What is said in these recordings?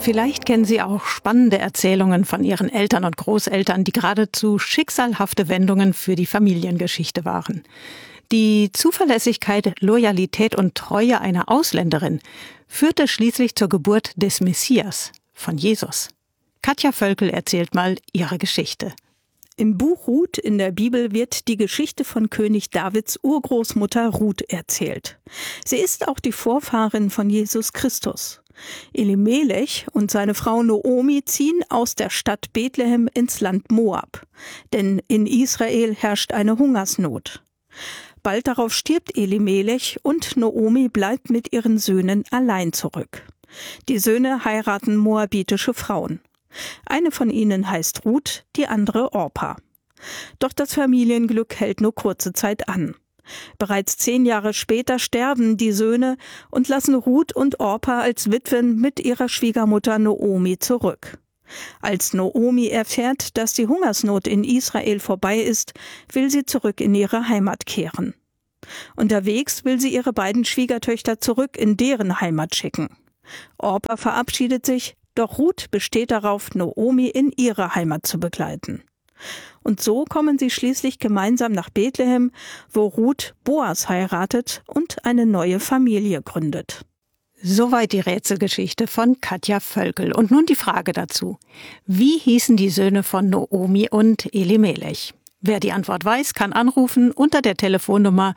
Vielleicht kennen Sie auch spannende Erzählungen von Ihren Eltern und Großeltern, die geradezu schicksalhafte Wendungen für die Familiengeschichte waren. Die Zuverlässigkeit, Loyalität und Treue einer Ausländerin führte schließlich zur Geburt des Messias, von Jesus. Katja Völkel erzählt mal ihre Geschichte. Im Buch Ruth in der Bibel wird die Geschichte von König Davids Urgroßmutter Ruth erzählt. Sie ist auch die Vorfahrin von Jesus Christus. Elimelech und seine Frau Noomi ziehen aus der Stadt Bethlehem ins Land Moab. Denn in Israel herrscht eine Hungersnot. Bald darauf stirbt Elimelech und Noomi bleibt mit ihren Söhnen allein zurück. Die Söhne heiraten moabitische Frauen. Eine von ihnen heißt Ruth, die andere Orpa. Doch das Familienglück hält nur kurze Zeit an. Bereits 10 Jahre später sterben die Söhne und lassen Ruth und Orpa als Witwen mit ihrer Schwiegermutter Noomi zurück. Als Noomi erfährt, dass die Hungersnot in Israel vorbei ist, will sie zurück in ihre Heimat kehren. Unterwegs will sie ihre beiden Schwiegertöchter zurück in deren Heimat schicken. Orpa verabschiedet sich, doch Ruth besteht darauf, Noomi in ihre Heimat zu begleiten. Und so kommen sie schließlich gemeinsam nach Bethlehem, wo Ruth Boas heiratet und eine neue Familie gründet. Soweit die Rätselgeschichte von Katja Völkel. Und nun die Frage dazu. Wie hießen die Söhne von Noomi und Elimelech? Wer die Antwort weiß, kann anrufen unter der Telefonnummer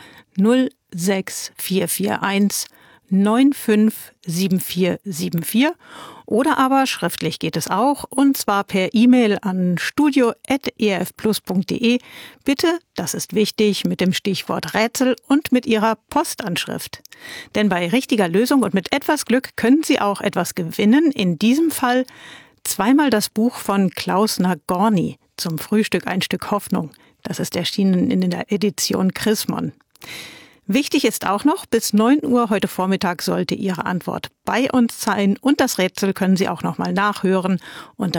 06441 957474 oder aber schriftlich geht es auch, und zwar per E-Mail an studio@erfplus.de. Bitte, das ist wichtig, mit dem Stichwort Rätsel und mit Ihrer Postanschrift. Denn bei richtiger Lösung und mit etwas Glück können Sie auch etwas gewinnen. In diesem Fall zweimal das Buch von Klaus Nagorny zum Frühstück ein Stück Hoffnung. Das ist erschienen in der Edition Chrismon. Wichtig ist auch noch, bis 9 Uhr heute Vormittag sollte Ihre Antwort bei uns sein und das Rätsel können Sie auch nochmal nachhören unter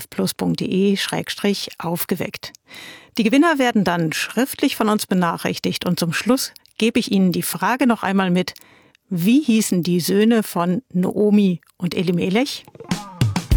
erfplus.de/aufgeweckt. Die Gewinner werden dann schriftlich von uns benachrichtigt und zum Schluss gebe ich Ihnen die Frage noch einmal mit: Wie hießen die Söhne von Noomi und Elimelech?